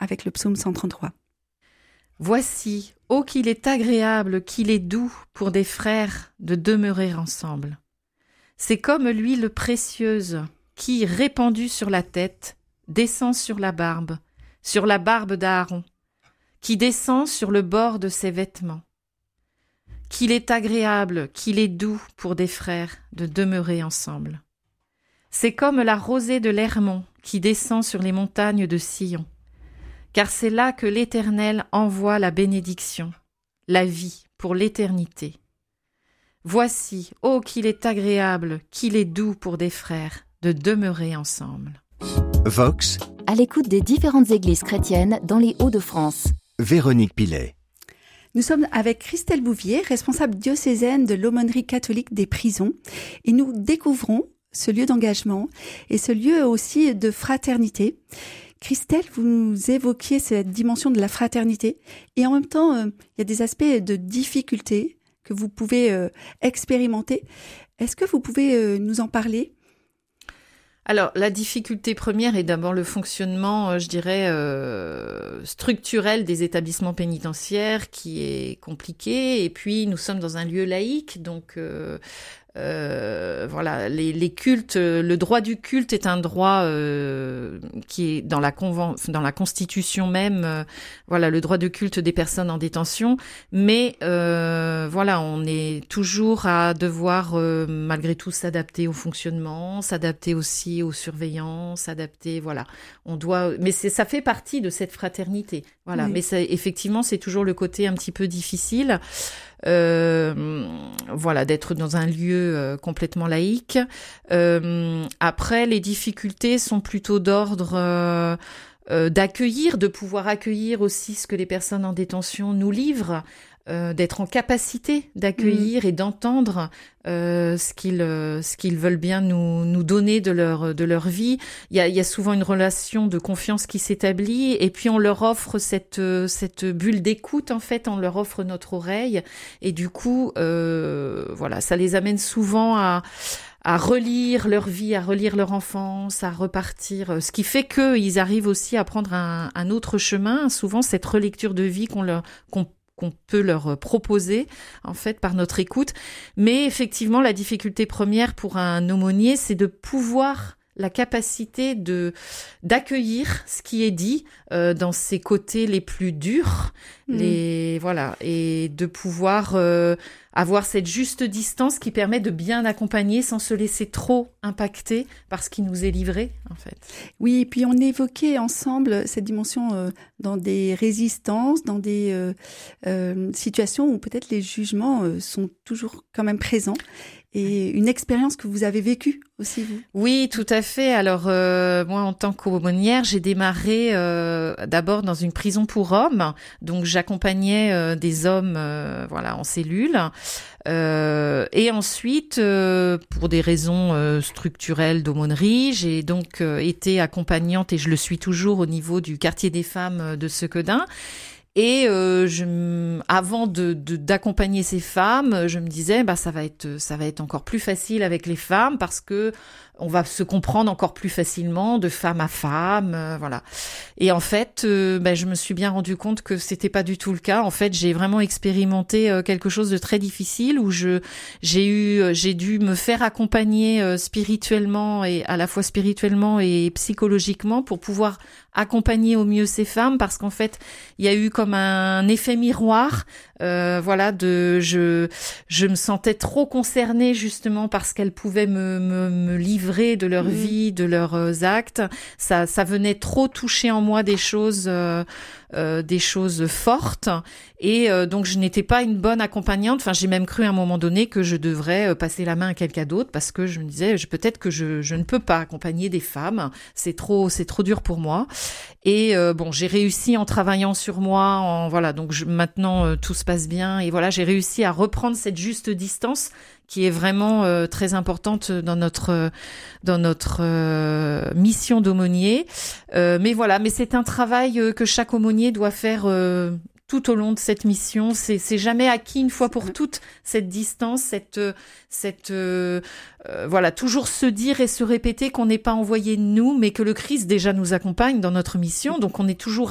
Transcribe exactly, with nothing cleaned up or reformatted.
avec le psaume cent trente-trois. Voici, ô qu'il est agréable, qu'il est doux pour des frères de demeurer ensemble. C'est comme l'huile précieuse qui, répandue sur la tête, descend sur la barbe, sur la barbe d'Aaron, qui descend sur le bord de ses vêtements. Qu'il est agréable, qu'il est doux pour des frères de demeurer ensemble. C'est comme la rosée de l'Hermon qui descend sur les montagnes de Sion, car c'est là que l'Éternel envoie la bénédiction, la vie pour l'éternité. Voici, ô qu'il est agréable, qu'il est doux pour des frères de demeurer ensemble. Vox, à l'écoute des différentes églises chrétiennes dans les Hauts-de-France. Véronique Pilet. Nous sommes avec Christelle Bouvier, responsable diocésaine de l'aumônerie catholique des prisons, et nous découvrons ce lieu d'engagement et ce lieu aussi de fraternité. Christelle, vous nous évoquiez cette dimension de la fraternité et en même temps, euh, il y a des aspects de difficulté que vous pouvez euh, expérimenter. Est-ce que vous pouvez euh, nous en parler ? Alors, la difficulté première est d'abord le fonctionnement, je dirais, euh, structurel des établissements pénitentiaires qui est compliqué. Et puis, nous sommes dans un lieu laïque, donc euh, euh, voilà, les, les cultes, le droit du culte est un droit euh, qui est dans la conven, dans la Constitution même. Euh, voilà, le droit de culte des personnes en détention. Mais euh, voilà, on est toujours à devoir euh, malgré tout s'adapter au fonctionnement, s'adapter aussi aux surveillants, s'adapter, voilà. On doit, mais c'est, ça fait partie de cette fraternité, voilà. Oui. Mais ça, effectivement, c'est toujours le côté un petit peu difficile, euh, voilà, d'être dans un lieu euh, complètement laïque. Euh, après, les difficultés sont plutôt d'ordre euh, euh, d'accueillir, de pouvoir accueillir aussi ce que les personnes en détention nous livrent. Euh, d'être en capacité d'accueillir mmh. et d'entendre euh, ce qu'ils euh, ce qu'ils veulent bien nous nous donner de leur de leur vie. Il y a il y a souvent une relation de confiance qui s'établit et puis on leur offre cette cette bulle d'écoute en fait, on leur offre notre oreille et du coup euh, voilà, ça les amène souvent à à relire leur vie, à relire leur enfance, à repartir, ce qui fait qu'ils arrivent aussi à prendre un, un autre chemin, souvent cette relecture de vie qu'on leur qu'on qu'on peut leur proposer, en fait, par notre écoute. Mais effectivement, la difficulté première pour un aumônier, c'est de pouvoir la capacité de d'accueillir ce qui est dit euh, dans ses côtés les plus durs, mmh. les voilà, et de pouvoir euh, avoir cette juste distance qui permet de bien accompagner sans se laisser trop impacter par ce qui nous est livré, en fait. Oui, et puis on évoquait ensemble cette dimension euh, dans des résistances, dans des euh, euh, situations où peut-être les jugements euh, sont toujours quand même présents. Et une expérience que vous avez vécue aussi, vous ? Oui, tout à fait. Alors, euh, moi, en tant qu'aumônière, j'ai démarré euh, d'abord dans une prison pour hommes. Donc, j'accompagnais euh, des hommes euh, voilà, en cellule. Euh, et ensuite, euh, pour des raisons euh, structurelles d'aumônerie, j'ai donc euh, été accompagnante, et je le suis toujours au niveau du quartier des femmes de Sequedin. Et euh, je, avant de, de d'accompagner ces femmes, je me disais bah ça va être ça va être encore plus facile avec les femmes parce que on va se comprendre encore plus facilement de femme à femme, euh, voilà. Et en fait, euh, bah, je me suis bien rendu compte que c'était pas du tout le cas. En fait, j'ai vraiment expérimenté euh, quelque chose de très difficile où je j'ai eu j'ai dû me faire accompagner euh, spirituellement et à la fois spirituellement et psychologiquement pour pouvoir accompagner au mieux ces femmes parce qu'en fait, il y a eu comme un effet miroir. Euh, voilà, de je je me sentais trop concernée justement parce qu'elles pouvaient me me, me livrer de leur mmh. vie, de leurs actes. Ça ça venait trop toucher en moi des choses euh, euh, des choses fortes et euh, donc je n'étais pas une bonne accompagnante. Enfin, j'ai même cru à un moment donné que je devrais passer la main à quelqu'un d'autre parce que je me disais je, peut-être que je je ne peux pas accompagner des femmes. C'est trop c'est trop dur pour moi. Et euh, bon, j'ai réussi en travaillant sur moi. En voilà, donc je, maintenant euh, tout se passe bien et voilà, j'ai réussi à reprendre cette juste distance qui est vraiment euh, très importante dans notre dans notre euh, mission d'aumônier. Euh, mais voilà, mais c'est un travail euh, que chaque aumônier doit faire euh, tout au long de cette mission. C'est c'est jamais acquis une fois pour toutes cette distance, cette cette euh, euh, voilà, toujours se dire et se répéter qu'on n'est pas envoyé de nous, mais que le Christ déjà nous accompagne dans notre mission. Donc on est toujours